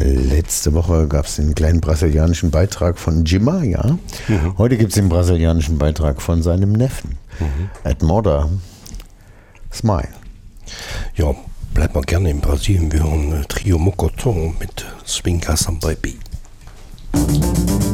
Letzte Woche gab es den kleinen brasilianischen Beitrag von Jimaya. Heute gibt es den brasilianischen Beitrag von seinem Neffen. Edmoda Smile. Ja, bleibt mal gerne in Brasilien. Wir hören Trio Mocoton mit Swing Samba Baby.